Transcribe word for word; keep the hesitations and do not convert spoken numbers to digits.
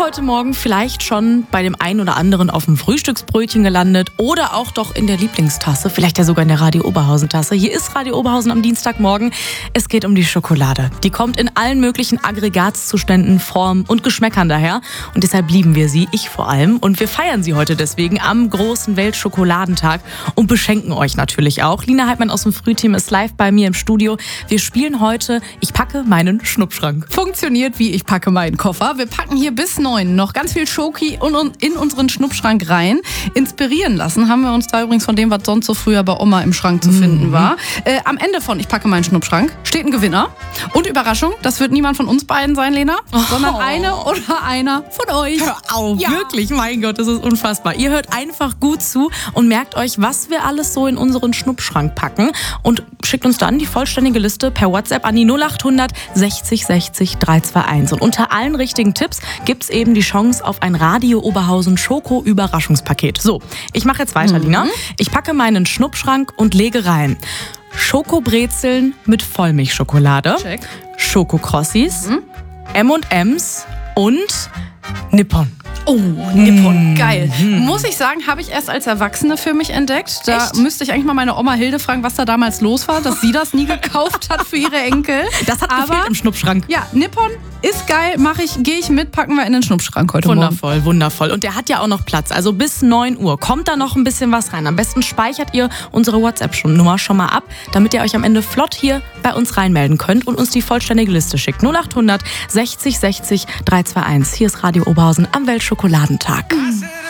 heute Morgen vielleicht schon bei dem einen oder anderen auf dem Frühstücksbrötchen gelandet oder auch doch in der Lieblingstasse, vielleicht ja sogar in der Radio Oberhausen-Tasse. Hier ist Radio Oberhausen am Dienstagmorgen. Es geht um die Schokolade. Die kommt in allen möglichen Aggregatzuständen, Formen und Geschmäckern daher. Und deshalb lieben wir sie, ich vor allem. Und wir feiern sie heute deswegen am großen Weltschokoladentag und beschenken euch natürlich auch. Lina Heidmann aus dem Frühteam ist live bei mir im Studio. Wir spielen heute Ich packe meinen Schnuppschrank. Funktioniert wie Ich packe meinen Koffer. Wir packen hier bis neun noch ganz viel Schoki in unseren Schnuppschrank rein. Inspirieren lassen haben wir uns da übrigens von dem, was sonst so früher bei Oma im Schrank zu finden mhm. war. Äh, am Ende von Ich packe meinen Schnuppschrank steht ein Gewinner. Und Überraschung, das wird niemand von uns beiden sein, Lena, oh. sondern eine oder einer von euch. Hör auf, ja. Wirklich, mein Gott, das ist unfassbar. Ihr hört einfach gut zu und merkt euch, was wir alles so in unseren Schnuppschrank packen und schickt uns dann die vollständige Liste per WhatsApp an die null acht hundert sechzig sechzig dreihunderteinundzwanzig. Und unter allen richtigen Tipps gibt es eben die Chance auf ein Radio Oberhausen Schoko-Überraschungspaket. So, ich mache jetzt weiter, mhm. Lina. Ich packe meinen Schnuppschrank und lege rein Schokobrezeln mit Vollmilchschokolade, Check. Schokokrossis, mhm. M und M's und Nippon. Oh, Nippon, mm. geil. Muss ich sagen, habe ich erst als Erwachsene für mich entdeckt. Da Echt? müsste ich eigentlich mal meine Oma Hilde fragen, was da damals los war, dass sie das nie gekauft hat für ihre Enkel. Das hat Aber, gefehlt im Schnuppschrank. Ja, Nippon ist geil, mache ich, gehe ich mit, packen wir in den Schnuppschrank heute Wundervoll, Morgen. wundervoll. Und der hat ja auch noch Platz. Also bis neun Uhr kommt da noch ein bisschen was rein. Am besten speichert ihr unsere WhatsApp-Nummer schon mal ab, damit ihr euch am Ende flott hier bei uns reinmelden könnt und uns die vollständige Liste schickt. null acht hundert sechzig sechzig dreihunderteinundzwanzig. Hier ist Radio Oberhausen am Weltschokoladenttag.